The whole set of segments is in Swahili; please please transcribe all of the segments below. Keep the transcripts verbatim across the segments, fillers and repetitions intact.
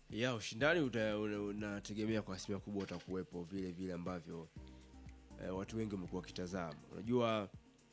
Ya ushindani unategemea kwa asilimia kubwa utakuwepo vile vile ambavyo e, watu wengi wamekuwa kitazama. Unajua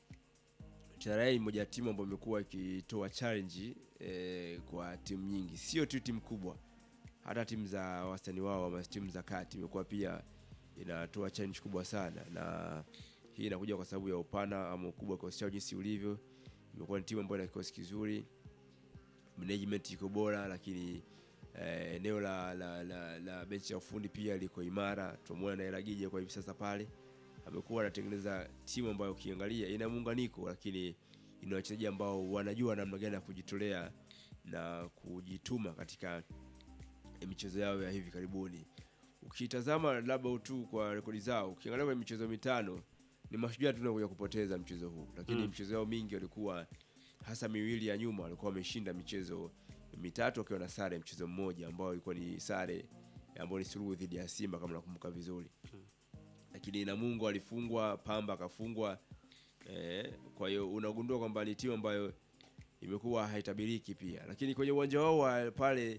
T R A ni moja ya timu ambayo imekuwa ikitoa challenge e, kwa timu nyingi. Sio tu timu kubwa. Hata timu za wastani wao ama timu za kati imekuwa pia inatoa challenge kubwa sana, na hii inakuja kwa sababu ya upana ama ukubwa kwa sababu jinsi ulivyo. Imekuwa ni timu ambayo ina kikosi kizuri, management iko bora, lakini eh, eneo la la la, la benchi ya ufundi pia liko imara. Tumeona na Elagije kwa hivi sasa pale amekuwa anatengeneza timu ambayo ukiangalia ina muunganiko, lakini ina wachezaji ambao wanajua namna gani ya kujitolea na kujituma katika michezo yao ya hivi karibuni. Ukitazama labda tu kwa rekodi zao, ukiangalia kwa michezo mitano ni Mashujaa tu tunakuja kupoteza mchezo huu, lakini mm. michezo yao mingi walikuwa hasa miwili ya nyuma walikuwa wameshinda michezo mitatu wakiwa na sare mchezo mmoja ambao ilikuwa ni sare ambayo ni suluhu dhidi ya Simba kama nakumbuka vizuri. Mm. Lakini Namungo alifungwa, Pamba akafungwa. Eh, kwa hiyo unagundua kwamba ni timu ambayo imekuwa haitabiriki pia. Lakini kwenye uwanja wao pale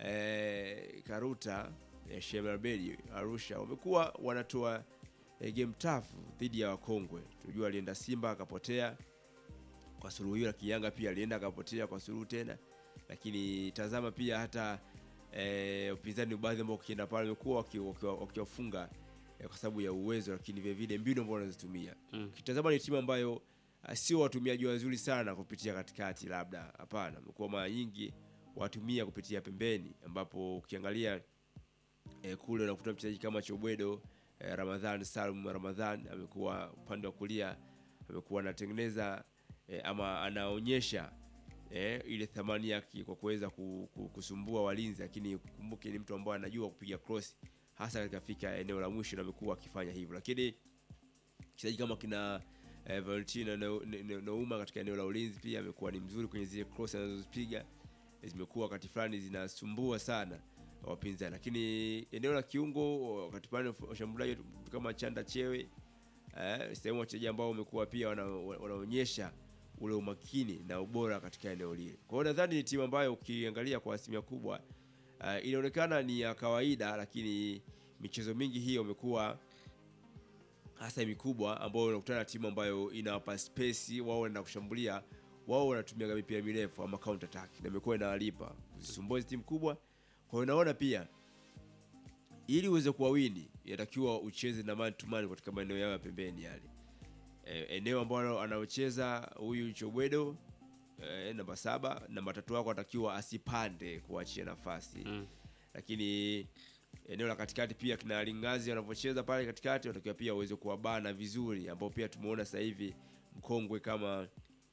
eh, Karuta eh, Shemarabedi Arusha wamekuwa wanatoa eh, game tough dhidi ya wakongwe. Tunajua alienda Simba akapotea kwa suluhu hiyo, Yanga pia alienda akapotea kwa suluhu tena. Lakini tazama pia hata eh, upinzani baadhi ambao kienda pale wamekuwa wakiwafunga eh, kwa sababu ya uwezo, lakini vile vile mbinu ambazo wanazitumia. Mm. Kitazama ni timu ambayo sio watumiaji wazuri sana kupitia katikati, labda hapana, mko mara nyingi watumia kupitia pembeni, ambapo ukiangalia eh, kule unakuta mchezaji kama Chobwedo eh, Ramadhan Salum Ramadhan amekuwa upande wa kulia, amekuwa anatengeneza eh, ama anaonyesha eh, ile thamani yake kwa kuweza kusumbua walinzi, lakini kumbuke ni mtu ambaye anajua kupiga cross hasa katika fika eneo la mwisho, na amekuwa akifanya hivyo. Lakini mchezaji kama kina eh, Valentina Nouma no, no, katika eneo la ulinzi pia amekuwa ni mzuri kwenye zile cross anazozipiga, zimekuwa wakati fulani zinasumbua sana wapinzani. Lakini eneo la kiungo wakati pale washambuliaji kama Chanda Chewe eh, sehemu wachezaji ambao wamekuwa pia wanaonyesha wana ule umakini na ubora katika eneo lile. Kwa hiyo nadhani ni timu ambayo ukiangalia kwa asilimia kubwa uh, inaonekana ni ya kawaida, lakini michezo mingi hiyo imekuwa hasa mikubwa ambayo unakutana na timu ambayo inawapa space wao wanaenda kushambulia, wao wanatumia mipira mirefu ama counter attack, na imekuwa inawalipa kuzisumbua timu kubwa. Kwa hiyo naona pia ili uweze kuwawini inatakiwa ucheze na man to man katika maeneo yao ya pembeni yale. E, eneo ambalo anaocheza huyu Chobwedo e, namba saba, namba tatu wako atakiwa asipande kuachia nafasi. Mm. Lakini eneo la katikati pia kina Lingazi wanapocheza pale katikati watakiwa pia uweze kuwabana vizuri, ambao pia tumeona sasa hivi mkongwe kama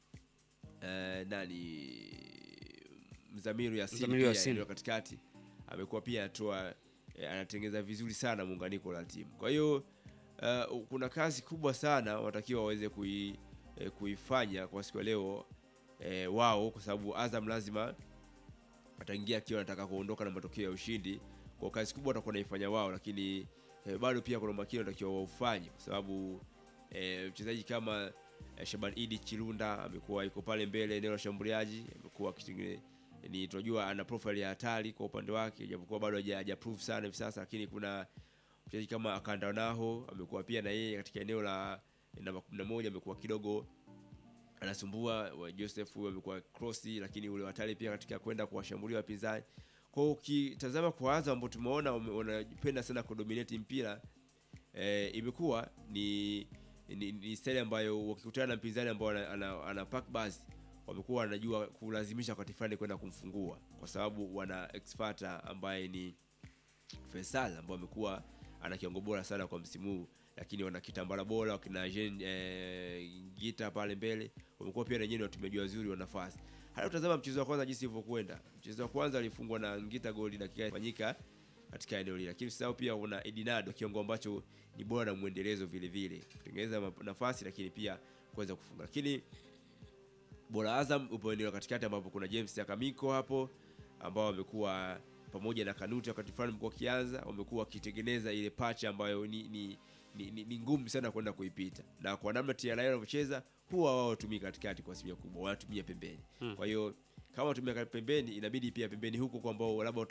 e, nani Mzamiru Yasini eneo katikati amekuwa pia anatoa e, anatengeneza vizuri sana muunganiko la timu. Kwa hiyo Uh, kuna kazi kubwa sana watakiwa waweze kui, eh, kuifanya kwa siku leo eh, wao, kwa sababu Azam lazima ataingia akiwa anataka kuondoka na matokeo ya ushindi. Kwa kazi kubwa watakuwa naifanya wao, lakini eh, bado pia kuna makini watakiwa waufanye, kwa sababu eh, mchezaji kama eh, Shaban Idi Chilunda amekuwa yuko pale mbele eneo la shambuliaji, amekuwa kitengene ni tunajua ana profile ya hatari kwa upande wake, japokuwa bado haja prove sana hivi sasa. Lakini kuna mchezaji kama Akanda Naho amekuwa pia na yeye katika eneo la namba kumi na moja amekuwa kidogo anasumbua. Wa Joseph huyo amekuwa cross, lakini ule hatari pia katika kwenda kuwashambulia wapinzani. Kwa hiyo ukitazama kwa Azam ambao tumeona wanapenda sana kudominate mpira e, imekuwa ni ni, ni style ambayo wakikutana na mpinzani ambao ana, ana, ana pack basi wamekuwa wanajua kulazimisha wakati fulani kwenda kumfungua, kwa sababu wana expert ambaye ni Faisal ambao amekuwa ana kiwango bora sana kwa msimu huu, lakini wana kitambara bora wakina Jean eh, Gita pale mbele wamekuwa pia wenyewe watumiaji wazuri wa nafasi. Hata utazama mchezo wa kwanza jinsi ilivyokwenda. Mchezo wa kwanza alifungwa na Ngita goli dakika ifanyika katika eneo lile, lakini sasa pia una Edinado kiwango ambacho ni bora na muendelezo vile vile kutengeneza nafasi, lakini pia kuweza kufunga. Lakini bora Azam upo eneo katikati ambapo kuna James Yakamiko hapo ambao wamekuwa pamoja na Kanuti wakati fulani mko kianza wamekuwa wakitengeneza ile pacha ambayo ni ni, ni, ni, ni ngumu sana kwenda kuipita, na kwa namna T R A wanacheza huwa wao watumia katikati kwa asilimia kubwa, wanatumia pembeni. Hmm. Kwa hiyo kama watumia pembeni inabidi pia pembeni huko kwa ambao labda